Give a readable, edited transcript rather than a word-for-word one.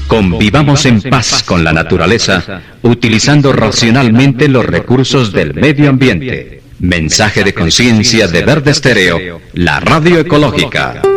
Convivamos en paz con la naturaleza, utilizando racionalmente los recursos del medio ambiente. Mensaje de conciencia de Verde Estéreo, la radio ecológica.